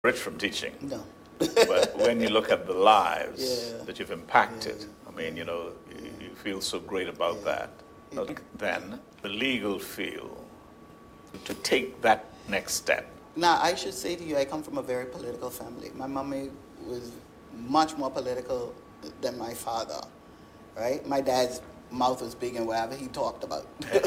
rich from teaching, No. but when you look at the lives Yeah. that you've impacted, Yeah. I mean, you feel so great about that. Then the legal field, to take that next step. Now, I should say to you, I come from a very political family. My mommy was much more political than my father, right? My dad's mouth was big and whatever he talked about,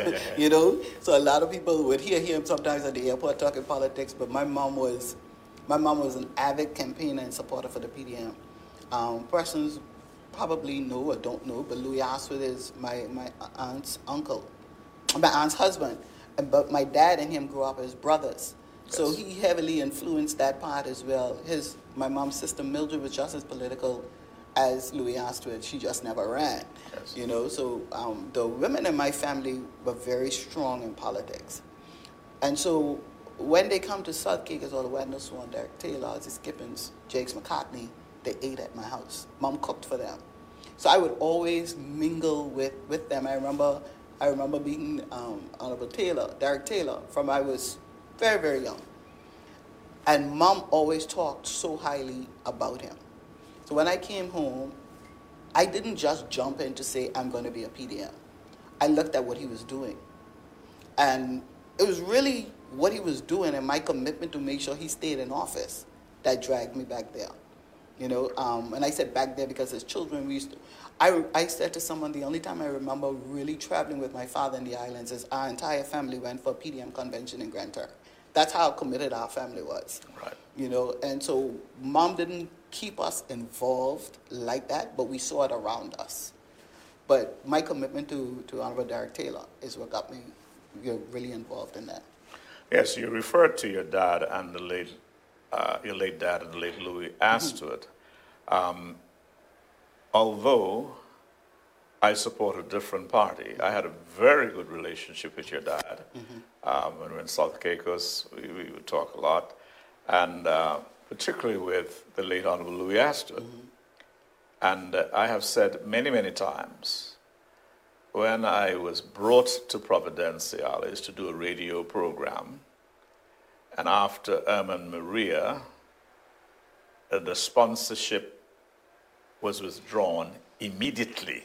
So a lot of people would hear him sometimes at the airport talking politics, but my mom was an avid campaigner and supporter for the PDM. Persons probably know or don't know, but Louis Oswald is my aunt's uncle, my aunt's husband. But my dad and him grew up as brothers. Yes. So he heavily influenced that part as well. My mom's sister Mildred was just as political as Louis Ostwood. She just never ran. Yes. So the women in my family were very strong in politics. And so when they come to South Cape, all the Wendell Swan, Derek Taylor, Ozzie Skippins, Jakes McCartney, they ate at my house. Mom cooked for them. So I would always mingle with them. I remember meeting Honorable Derek Taylor, from I was very, very young. And Mom always talked so highly about him. So when I came home, I didn't just jump in to say, I'm going to be a PDM. I looked at what he was doing. And it was really what he was doing and my commitment to make sure he stayed in office that dragged me back there. And I said back there because as children, I said to someone, the only time I remember really traveling with my father in the islands is our entire family went for a PDM convention in Grand Turk. That's how committed our family was. Right. And so Mom didn't keep us involved like that, but we saw it around us. But my commitment to Honorable Derek Taylor is what got me really involved in that. Yes, you referred to your dad and your late dad and the late Louis Ostwood. Although I support a different party, I had a very good relationship with your dad. When we were in South Caicos, we would talk a lot, and particularly with the late Honorable Louis Ostwood. And I have said many, many times, when I was brought to Providenciales to do a radio program, and after Irma and Maria, the sponsorship was withdrawn immediately.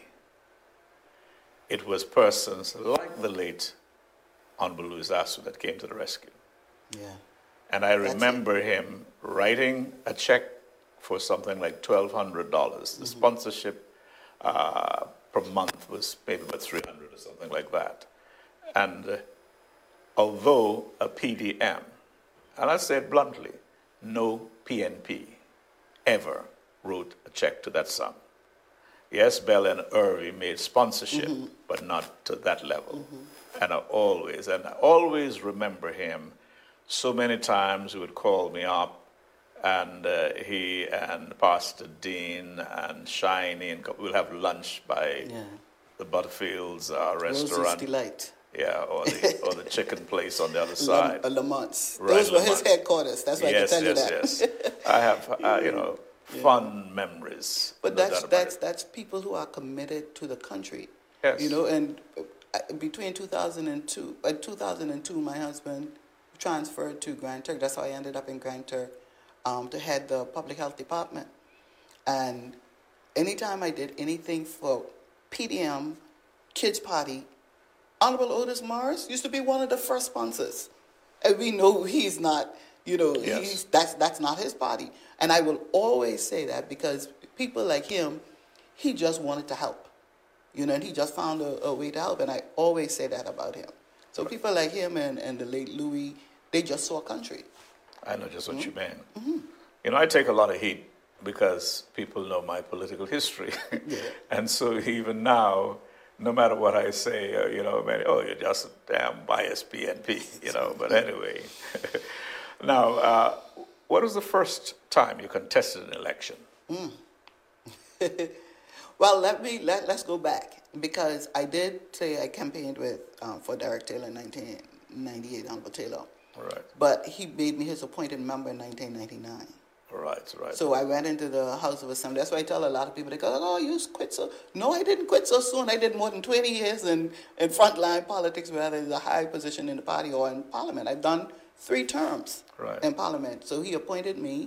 It was persons like the late Honorable Louis Ostwood that came to the rescue. Yeah. And I remember him writing a check for something like $1,200. The sponsorship per month was maybe about $300 or something like that. And although a PDM, and I say it bluntly, no PNP ever wrote a check to that sum. Yes, Bell and Irving made sponsorship, but not to that level. And I always remember him. So many times he would call me up, and he and Pastor Dean and Shiny, and we'll have lunch by the Butterfields restaurant. Rosie's Delight. Yeah, or the chicken place on the other side. Lamont's. Right, Those were his headquarters. That's why I can tell you that. Yes. I have, fond memories. But that's people who are committed to the country. Yes. And between 2002, my husband transferred to Grand Turk. That's how I ended up in Grand Turk to head the public health department. And anytime I did anything for PDM, Kids Party, Honorable Otis Morris used to be one of the first sponsors. And we know he's not, that's not his party. And I will always say that because people like him, he just wanted to help. And he just found a way to help. And I always say that about him. So people like him and the late Louis, they just saw country. I know just what you mean. I take a lot of heat because people know my political history. And so even now, no matter what I say, you're just a damn biased PNP, But anyway. Now, what was the first time you contested an election? Well, let's go back, because I did say I campaigned for Derek Taylor in 1998, Honorable Taylor. Right. But he made me his appointed member in 1999. Right. So I went into the House of Assembly. That's why I tell a lot of people, they go, oh, you quit so... No, I didn't quit so soon. I did more than 20 years in frontline politics, whether it's a high position in the party or in Parliament. I've done 3 terms Right. in Parliament. So he appointed me